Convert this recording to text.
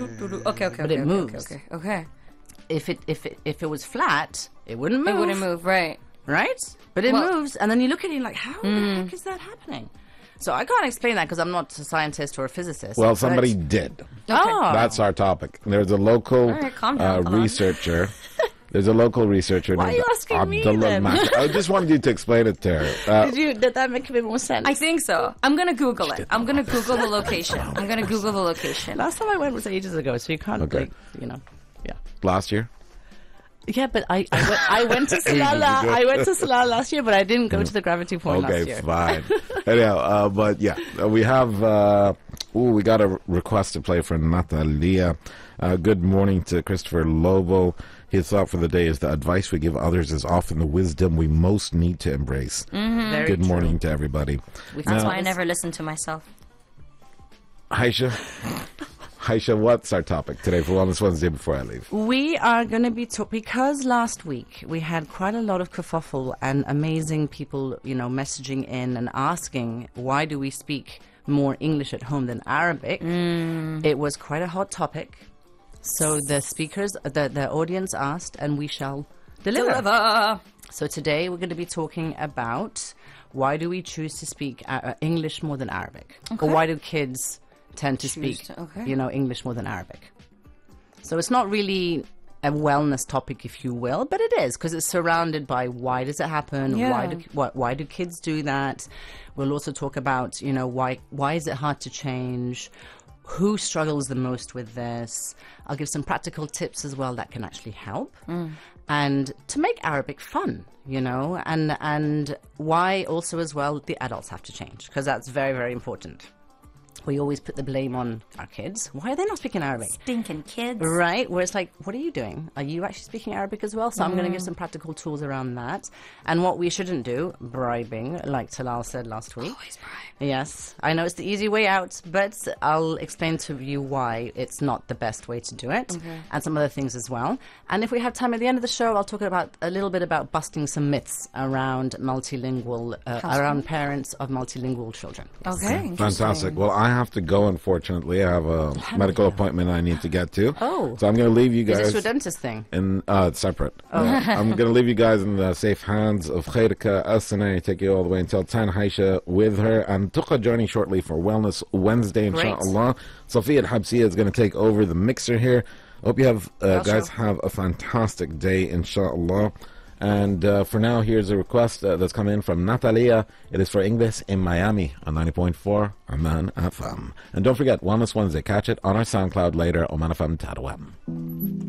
Okay. But it moves. Okay. If it was flat, it wouldn't move. It wouldn't move, right? Right? But it moves, and then you look at it and you're like, how the heck is that happening? So I can't explain that because I'm not a scientist or a physicist. Well, somebody did. Oh. That's our topic. There's a local right, calm down, come on. researcher. There's a local researcher. Why are named you asking me Abdullah then? Mahdi. I just wanted you to explain it to her. Did that make a bit more sense? I think so. I'm gonna Google it. I'm gonna Google the location. Last time I went was ages ago, so you can't, Okay. yeah. Last year? Yeah, but I went to Salalah. I went to Salalah last year, but I didn't go to the gravity point last year. Okay, fine. Anyhow, but yeah, we have. We got a request to play for Natalia. Good morning to Christopher Lobo. His thought for the day is the advice we give others is often the wisdom we most need to embrace. Very Good true. morning to everybody. That's why I never listen to myself. Haisha, what's our topic today for Wellness Wednesday before I leave? We are going to be because last week we had quite a lot of kerfuffle and amazing people, messaging in and asking why do we speak more English at home than Arabic. It was quite a hot topic. So the speakers, the audience asked, and we shall deliver. So today we're going to be talking about why do we choose to speak English more than Arabic, or why do kids tend to speak, English more than Arabic. So it's not really a wellness topic, if you will, but it is because it's surrounded by why does it happen? Yeah. Why do kids do that? We'll also talk about why is it hard to change? Who struggles the most with this? I'll give some practical tips as well that can actually help. And to make Arabic fun, and why also as well the adults have to change, because that's very, very important. We always put the blame on our kids. Why are they not speaking Arabic? Stinking kids. Right, where it's like, what are you doing? Are you actually speaking Arabic as well? So I'm going to give some practical tools around that. And what we shouldn't do, bribing, like Talal said last week. Always bribe. Yes, I know it's the easy way out, but I'll explain to you why it's not the best way to do it, and some other things as well. And if we have time at the end of the show, I'll talk about a little bit about busting some myths around multilingual, around parents of multilingual children. Yes. Okay. Fantastic. Well, I have to go, unfortunately. I have a medical appointment I need to get to. Oh. So I'm going to leave you Is guys. this your dentist thing? It's separate. I'm going to leave you guys in the safe hands of Khairika Al-Sanai. Take you all the way until 10. Haisha with her. And Tuqa joining shortly for Wellness Wednesday, inshallah. Sophia Al-Habsiyya is going to take over the mixer here. Hope you have guys have a fantastic day, inshallah. And for now, here's a request that's come in from Natalia. It is for English in Miami on 90.4 Oman FM. And don't forget, Wellness Wednesday. Catch it on our SoundCloud later, Oman FM Tadawam.